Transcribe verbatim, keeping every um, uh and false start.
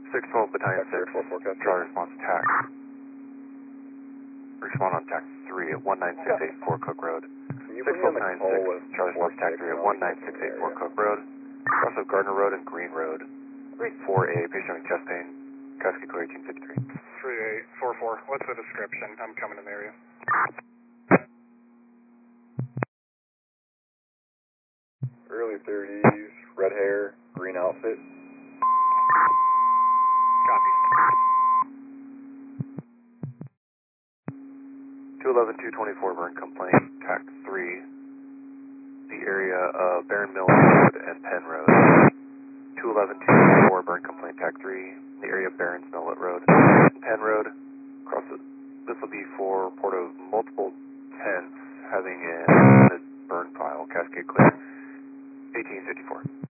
six twelve Battalion Tac six, four forecast. Charlie response tac. Respond on tac three at one nine six eight four Cook Road. Can you six put me on twelve the Battalion call six, with Charlie four response tac six three at and I'll one be nine checking six the eight four area. Cook Road. Also Gardner Road and Green Road. four A, patient having chest pain. Cascade clear eighteen fifty-three. three eight four four, what's the description? I'm coming in the area. Early thirties, red hair, green outfit. Copy. two eleven two twenty-four burn complaint, tac three. The area of Barron Mill Road and Penn Road. two eleven two twenty-four burn complaint, tac three. The area of Barron's Millet Road and Penn Road. Across the, this will be for report of multiple tents having a burn file, Cascade clear eighteen fifty-four.